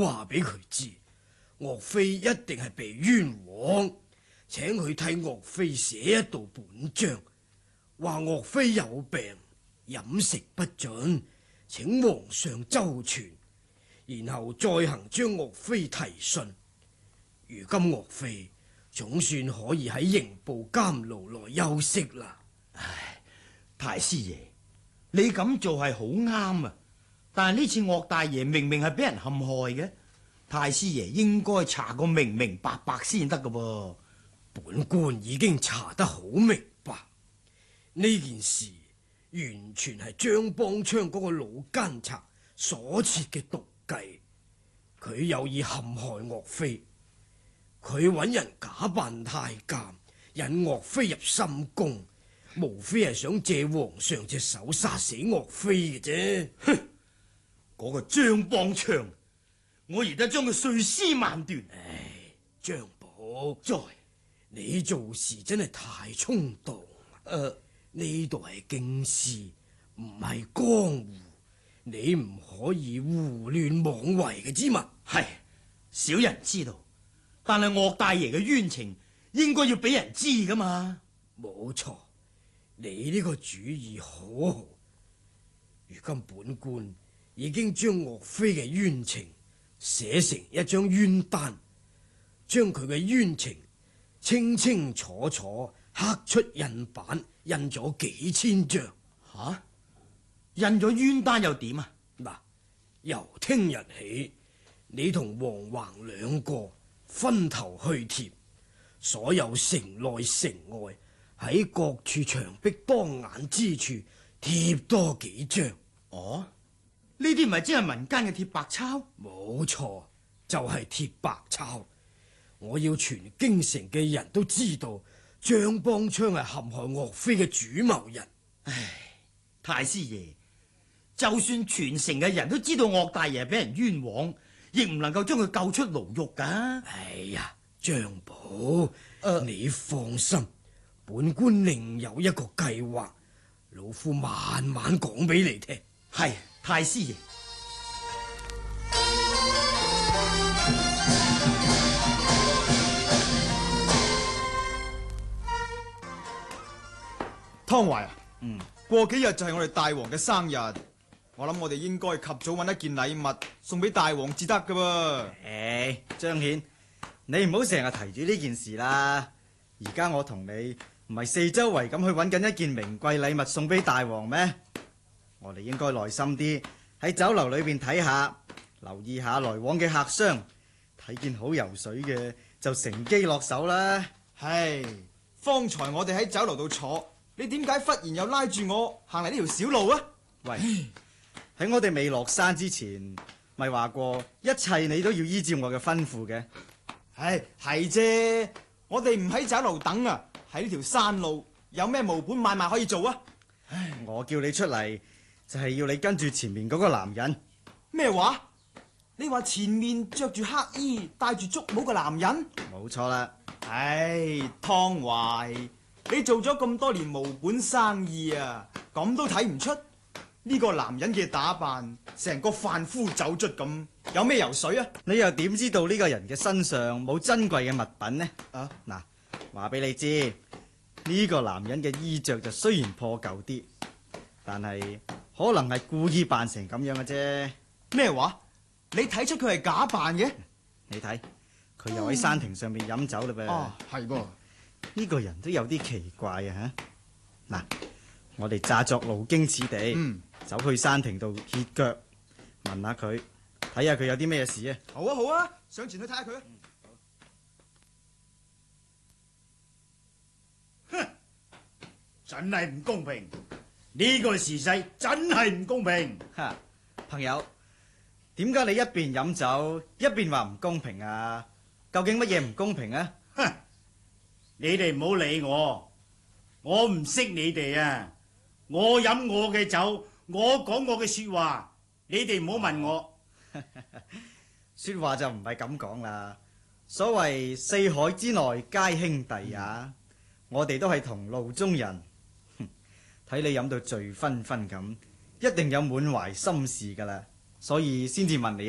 話俾佢知，岳飛一定係被冤枉，請佢替岳飛寫一道本章，話岳飛有病，飲食不準，請皇上周全，然後再行將岳飛提訊。如今岳飛總算可以喺刑部監牢內休息啦。 唉，太師爺，你咁做係好啱啊！但係呢次岳大爺明明係俾人陷害嘅，太師爺應該查個明明白白先得噶噃。 本官已經查得好明白，呢件事完全係張邦昌嗰個老奸賊所設嘅毒計，佢有意陷害岳飛，佢揾人假扮太監，引岳飛入深宮，無非係想借皇上隻手殺死岳飛嘅啫。 哼，嗰個張邦昌，我而家將佢碎屍萬段。 唉，張寶， 在你做事真係太衝動。呢度係京師，唔係江湖，你唔可以胡亂妄為嘅之嘛。 係，小人知道，但係岳大爺嘅冤情應該要俾人知噶嘛。 冇錯，你呢個主意好好。如今本官已經將岳飛嘅冤情寫成一張冤單，將佢嘅冤情清清楚楚刻出印版，印咗幾千張。 吓，印咗冤單又點啊？ 嗱，由聽日起，你同黃橫兩個分頭去貼，所有城內城外喺各處牆壁當眼之處貼多幾張。 哦，呢啲唔係只係民間嘅貼白鈔？ 冇錯，就係貼白鈔。我要全京城嘅人都知道張邦昌係陷害岳飛嘅主謀人。 唉，太師爺，就算全城嘅人都知道岳大爺俾人冤枉，亦唔能夠將佢救出牢獄噶。 哎呀，張寶，你放心，本官另有一個計劃，老夫慢慢講俾你聽。 係，太師爺。 湯懷啊，過幾日就係我哋大王嘅生日，我諗我哋應該及早揾一件禮物送俾大王至得噶噃。 張顯，你唔好成日提住呢件事啦。而家我同你唔係四周圍咁去揾緊一件名貴禮物送俾大王咩？我哋應該耐心啲喺酒樓裏邊睇下，留意下來往嘅客商，睇見好游水嘅就乘機落手啦。 唉，方才我哋喺酒樓度坐，你點解忽然又拉住我行嚟呢條小路啊？ 喂，喺我哋未落山之前，咪話過一切你都要依照我嘅吩咐嘅。 唉，係啫，我哋唔喺酒樓等啊，喺呢條山路有咩無本買賣可以做啊？ 唉，我叫你出嚟就係要你跟住前面嗰個男人。 咩話？你話前面着住黑衣戴住竹帽嘅男人？ 冇錯啦。 唉，湯懷，你做咗咁多年無本生意啊，咁都睇唔出呢個男人嘅打扮成個販夫走卒咁，有咩油水啊？ 你又點知道呢個人嘅身上冇珍貴嘅物品呢？ 啊， 嗱，話俾你知，呢個男人嘅衣着就雖然破舊啲，但係可能係故意扮成咁樣嘅啫。 咩話？你睇出佢係假扮嘅？ 你睇，佢又喺山亭上面飲酒嘞噃。 哦，係噃。 呢個人都有啲奇怪啊！吓，嗱，我哋詐作路經此地，走去山亭度歇腳，問下佢，睇下佢有啲咩事啊！ 好啊，好啊，上前去睇下佢啊！ 哼，真係唔公平！呢個時勢真係唔公平。 哈，朋友，點解你一邊飲酒一邊話唔公平啊？究竟乜嘢唔公平啊？ 哼，你哋唔好理我，我唔識你哋啊！我飲我嘅酒，我講我嘅說話，你哋唔好問我。 說話就唔係咁講啦。所謂四海之內皆兄弟也，我哋都係同路中人。睇你飲到醉醺醺咁，一定有滿懷心事噶啦，所以先至問你。